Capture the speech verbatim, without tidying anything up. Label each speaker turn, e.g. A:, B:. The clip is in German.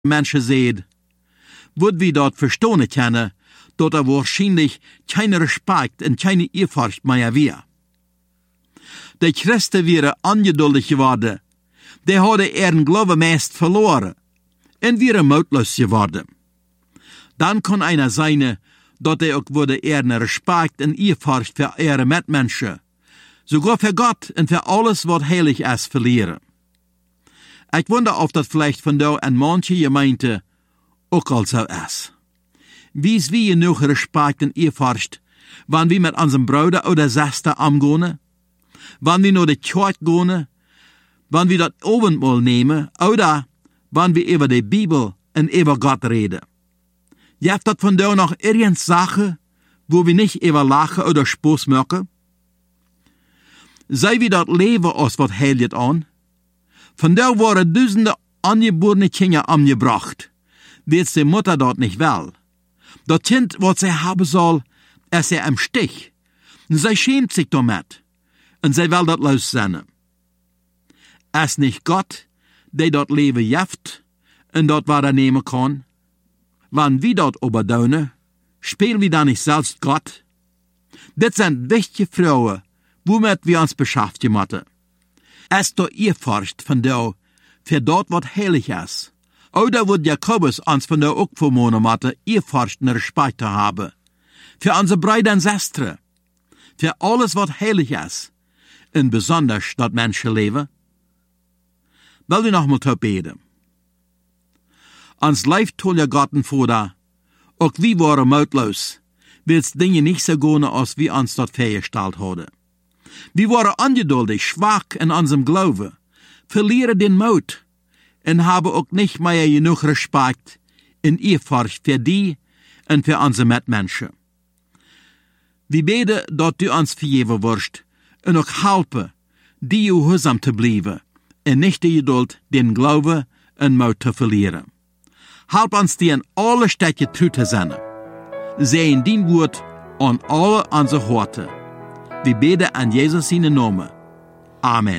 A: Menschen sehen, würden wir dort verstehen können, dass er wahrscheinlich keinen Respekt und keine Ehrfurcht mehr wir. Die Christen wären ungeduldig geworden, die hadden ihren Glauben meist verloren und wären mutlos geworden. Dann kann einer sein, dass er auch würde ihren Respekt und Ehrfurcht für ihre Mitmenschen, sogar für Gott und für alles, was heilig ist, verlieren. Ich wundere, ob das vielleicht von da an manche Gemeinde auch al so ist. Wie ist wie genug Respekt und Ehrfurcht, wenn wir mit unserem Bruder oder Schwester umgehen, wenn wir nur die Kirche gehen, wenn wir das Abendmahl nehmen, oder wenn wir über die Bibel und über Gott reden. Gibt das von da noch irgendeine Sache, wo wir nicht über lachen oder Spaß machen? Sei wir das Leben aus was heiligt an? Von da waren Dutzende angeborene Kinder angebracht, weil die Mutter dort nicht will. Das Kind, was sie haben soll, ist sie im Stich. Und sie schämt sich damit. Und sie will das lossenden. Es nicht Gott, der dort Leben jeft und dort was nehmen kann. Wenn wir dort oberdonen, spielen wir dann nicht selbst Gott? Das sind wichtige Frauen, womit wir uns beschäftigen müssen. Es doch Ehrfurcht von da, für dort was heilig ist. Oder wird Jakobus uns von da auch vermohnen müssen, Ehrfurcht und Respekt zu haben. Für unsere Brüder und Schwestern. Für alles, was heilig ist. Und besonders das Menschenleben. Will wir noch mal beten. Uns leeft tolja Gotten vor da. Auch wir waren mutlos, weil's Dinge nicht so gehen, als wir uns dort vorgestellt haben. Wir waren ungeduldig, schwach in unserem Glauben, verlieren den Mut und haben auch nicht mehr genug Respekt und Ehrfurcht für die und für unsere Mitmenschen. Wir beten, dass du uns vergeben wirst und auch helfen, die gehorsam zu bleiben und nicht die Geduld, den Glauben und Mut zu verlieren. Help uns, die in alle Städte treu zu sein. Sehen dein Wort an alle unsere Horte. Wir beten an Jesus in Namen. Amen.